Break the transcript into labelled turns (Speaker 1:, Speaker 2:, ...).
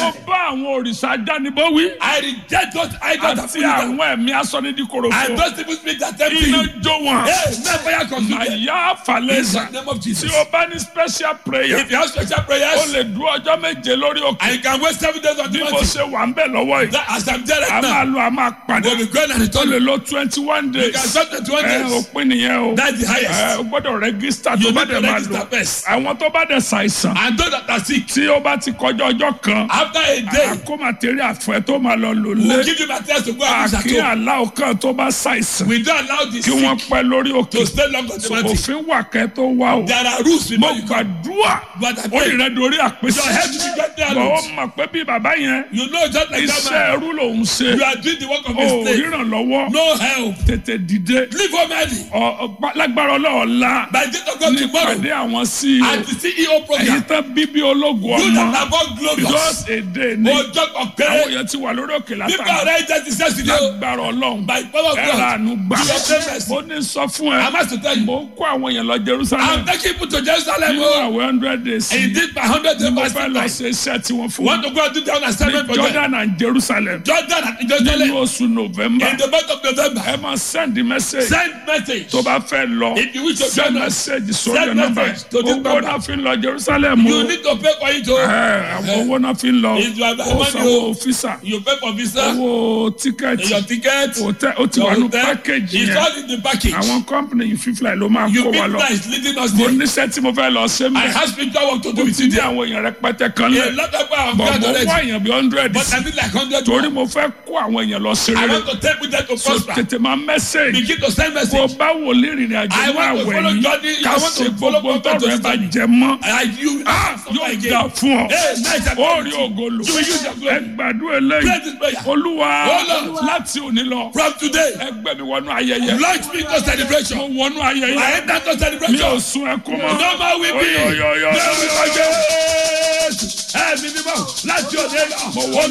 Speaker 1: mo bá àwọn òrìṣà dánibó wí.
Speaker 2: I reject those idols that
Speaker 1: àti
Speaker 2: fool you down.
Speaker 1: àwọn ẹ̀mí asọ́nidíkorofo.
Speaker 2: And those people speak that tempt
Speaker 1: iná
Speaker 2: you.
Speaker 1: jó wọn.
Speaker 2: Hey, never consume them.
Speaker 1: àyà àfàlẹ́sà.
Speaker 2: In the name of Jesus.
Speaker 1: tí o bá ní special prayer.
Speaker 2: If you have special
Speaker 1: o
Speaker 2: prayers,
Speaker 1: lè dúró ọjọ́ méje lórí òkè.
Speaker 2: and you can wait 7 days on the
Speaker 1: bí mo
Speaker 2: mountain.
Speaker 1: ṣe wà ń bẹ̀ lọ́wọ́ yìí.
Speaker 2: That as I'm there
Speaker 1: a
Speaker 2: right
Speaker 1: máa
Speaker 2: now,
Speaker 1: lọ a máa padà.
Speaker 2: we'll be going and
Speaker 1: o
Speaker 2: return.
Speaker 1: lè lo 21 days.
Speaker 2: You can start 21 days.
Speaker 1: òpin nìyẹn o.
Speaker 2: That's the highest.
Speaker 1: o gbọ́dọ̀ register tó
Speaker 2: You
Speaker 1: bá
Speaker 2: need
Speaker 1: dẹ̀
Speaker 2: to
Speaker 1: máa
Speaker 2: register
Speaker 1: lò.
Speaker 2: first.
Speaker 1: àwọn tó bá dẹ̀ ṣàìsàn.
Speaker 2: And those that are sick,
Speaker 1: tí o bá ti kọjá ọjọ́ kan.
Speaker 2: after a day,
Speaker 1: àkó material fún ẹ tó máa lọ lò
Speaker 2: we'll
Speaker 1: lé.
Speaker 2: give you materials to go and use at
Speaker 1: àkí
Speaker 2: home.
Speaker 1: aláwọ̀ kan tó bá ṣàìsàn.
Speaker 2: We don't allow the
Speaker 1: kí wọ́n
Speaker 2: sick
Speaker 1: pẹ́ lórí òkè.
Speaker 2: to stay long on the mountain.
Speaker 1: òfin wà kẹ́ tó wá o.
Speaker 2: There are rules
Speaker 1: mo
Speaker 2: before you come.
Speaker 1: gbàdúrà.
Speaker 2: But I
Speaker 1: ó
Speaker 2: pray,
Speaker 1: rẹ̀ dorí àpèsè.
Speaker 2: your head will get there.
Speaker 1: bọ̀ ó
Speaker 2: Lord.
Speaker 1: mọ̀ pé bí bàbá yẹn.
Speaker 2: You know just like that
Speaker 1: iṣẹ́
Speaker 2: man.
Speaker 1: ẹrú lòún ṣe.
Speaker 2: You are doing the work of
Speaker 1: o
Speaker 2: a slave.
Speaker 1: ríran lọ́wọ́.
Speaker 2: No help.
Speaker 1: tètè dìde.
Speaker 2: Leave home early.
Speaker 1: lágbára ọlọ́ọ̀la.
Speaker 2: By the God
Speaker 1: ní
Speaker 2: tomorrow.
Speaker 1: ìpàdé àwọn CEO.
Speaker 2: At the CEO
Speaker 1: èyí
Speaker 2: program.
Speaker 1: tán bíbí ológun
Speaker 2: You that
Speaker 1: ọmọ.
Speaker 2: are born glorious.
Speaker 1: just a day ni.
Speaker 2: Ọjọ́
Speaker 1: àwọn
Speaker 2: kọ̀ọ̀kẹ́.
Speaker 1: èèyàn ti wà lórí òkè
Speaker 2: People
Speaker 1: látàrí.
Speaker 2: are ready to say today.
Speaker 1: lágbára ọlọ́run.
Speaker 2: By power of
Speaker 1: ẹ̀rọ
Speaker 2: God.
Speaker 1: àánú gbà.
Speaker 2: You obtain mercy.
Speaker 1: ó ní sọ fún
Speaker 2: I
Speaker 1: ẹ.
Speaker 2: must tell you.
Speaker 1: mo ń kó àwọn èèyàn lọ Jerusalem.
Speaker 2: I'm taking people to Jerusalem.
Speaker 1: nínú
Speaker 2: Oh.
Speaker 1: àwọn 100 days.
Speaker 2: And he did my 100 days
Speaker 1: mo
Speaker 2: fasting
Speaker 1: fẹ́ lọ
Speaker 2: time.
Speaker 1: ṣe iṣẹ́ tí wọ́n fún
Speaker 2: Want
Speaker 1: mi.
Speaker 2: to go and do down assignment
Speaker 1: ní
Speaker 2: for them.
Speaker 1: Jordan and Jerusalem.
Speaker 2: Jordan and
Speaker 1: nínú
Speaker 2: Jerusalem.
Speaker 1: oṣù November.
Speaker 2: In the month of November.
Speaker 1: ẹ máa send message.
Speaker 2: Send message.
Speaker 1: tó bá fẹ́ lọ.
Speaker 2: If you wish to
Speaker 1: send
Speaker 2: join us,
Speaker 1: message sórí
Speaker 2: send
Speaker 1: nọ́mbà
Speaker 2: message to this
Speaker 1: owó
Speaker 2: number.
Speaker 1: náà fi ń lọ Jerusalem o.
Speaker 2: You need to pay for it. Oh.
Speaker 1: àwọn owó náà fi ń lọ.
Speaker 2: If you have
Speaker 1: ó
Speaker 2: money,
Speaker 1: sanwó físà.
Speaker 2: You pay for visa.
Speaker 1: owó tíkẹ́ẹ̀tì.
Speaker 2: Your ticket.
Speaker 1: hotel ó ti wà ní package
Speaker 2: It's
Speaker 1: yẹn.
Speaker 2: all in the package.
Speaker 1: àwọn company yìí fífly ló máa
Speaker 2: You
Speaker 1: kó wa
Speaker 2: big
Speaker 1: lọ.
Speaker 2: guys leading us
Speaker 1: mo
Speaker 2: there.
Speaker 1: níṣẹ́ tí mo fẹ́ lọ ṣe
Speaker 2: I
Speaker 1: mẹ́.
Speaker 2: have spiritual work to do
Speaker 1: mo
Speaker 2: with
Speaker 1: ti
Speaker 2: you
Speaker 1: di
Speaker 2: there.
Speaker 1: àwọn èèyàn rẹpẹtẹ kan
Speaker 2: A
Speaker 1: lẹ̀.
Speaker 2: lot of people have
Speaker 1: bọ̀
Speaker 2: gone
Speaker 1: mo
Speaker 2: already.
Speaker 1: wá èèyàn bí 100
Speaker 2: But I need like 100
Speaker 1: torí
Speaker 2: more.
Speaker 1: mo fẹ́ kó àwọn èèyàn lọ sí
Speaker 2: I
Speaker 1: rere.
Speaker 2: want to take with them to
Speaker 1: so
Speaker 2: prosper.
Speaker 1: tètè máa message.
Speaker 2: Begin to send
Speaker 1: kó
Speaker 2: message.
Speaker 1: bá wòlíì rìnrìn àjò
Speaker 2: I
Speaker 1: ní
Speaker 2: want to
Speaker 1: àwẹ̀
Speaker 2: follow
Speaker 1: yìí.
Speaker 2: Johnny.
Speaker 1: ká
Speaker 2: I want
Speaker 1: ṣe
Speaker 2: to follow
Speaker 1: gbogbo
Speaker 2: Prophet
Speaker 1: tọrọ ẹ bá
Speaker 2: Johnny.
Speaker 1: jẹ mọ́.
Speaker 2: You
Speaker 1: yóò dà fún ọ.
Speaker 2: Nice and
Speaker 1: ó rí ògolo.
Speaker 2: You will use your glory.
Speaker 1: ẹ gbàdúrà eléyìí.
Speaker 2: Pray this prayer.
Speaker 1: olúwa
Speaker 2: Oh, Lord.
Speaker 1: láti òní lọ.
Speaker 2: From today,
Speaker 1: ẹgbẹ́ mi wọnú ayẹyẹ.
Speaker 2: launch me to celebration.
Speaker 1: mo wọnú
Speaker 2: I
Speaker 1: ayẹyẹ.
Speaker 2: enter to
Speaker 1: mi ò
Speaker 2: celebration.
Speaker 1: sun ẹkún mọ́.
Speaker 2: No more weeping.
Speaker 1: Oyoyoyo.
Speaker 2: No more weeping. Ẹ mi ni mo láti òde lọ.